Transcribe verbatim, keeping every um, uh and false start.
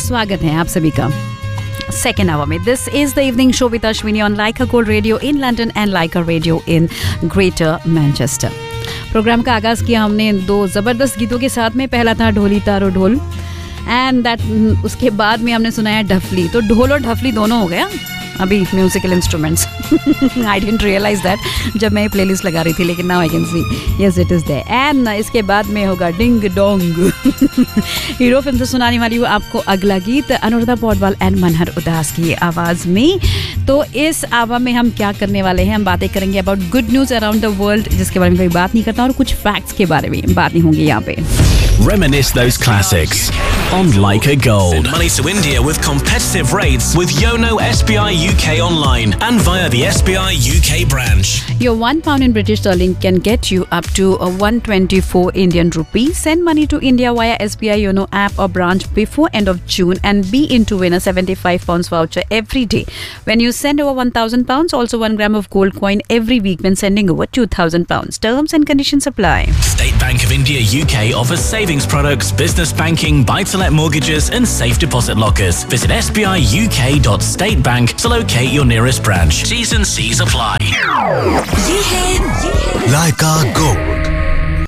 स्वागत है आप सभी का सेकेंड आवर में. This is the evening show with Ashwini on Lyca gold radio in London and Lyca radio in greater Manchester. Programme का आगाज़ किया हमने दो ज़बरदस्त गीतों के साथ में. पहला था ढोली तारो ढोल एंड दैट उसके बाद में हमने सुनाया ढफली. तो ढोल और ढफली दोनों हो गया अभी musical instruments. I didn't realise that जब मैं ये प्लेलिस्ट लगा रही थी, लेकिन now I can see yes it is there. And इसके बाद में होगा डिंग डोंग. हीरो फिल्म से सुनाने वाली हूँ आपको अगला गीत अनुराधा पौडवाल एंड मनहर उदास की आवाज़ में. तो इस आवा में हम क्या करने वाले हैं, हम बातें करेंगे about good news around the world, जिसके बारे में कोई बात नहीं करता, और कुछ फैक्ट्स के बारे में बातें होंगी यहाँ पे. Reminisce those classics on Leica Gold. Send money to India with competitive rates with Yono S B I U K online and via the S B I U K branch. Your one pound in British sterling can get you up to a one hundred twenty-four Indian rupees. Send money to India via S B I Yono app or branch before end of June and be in to win a seventy-five pounds voucher every day. When you send over one thousand pounds, also one gram of gold coin every week when sending over two thousand pounds. Terms and conditions apply. State Bank of India U K offers savings products, business banking, buy-to-let mortgages and safe deposit lockers. Visit s b i u k dot state bank to locate your nearest branch. T's and C's apply. Leica Gold